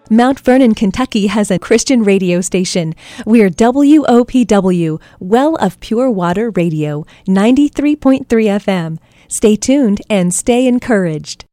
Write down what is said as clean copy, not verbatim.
Mount Vernon, Kentucky has a Christian radio station. We're WOPW, Well of Pure Water Radio, 93.3 FM. Stay tuned and stay encouraged.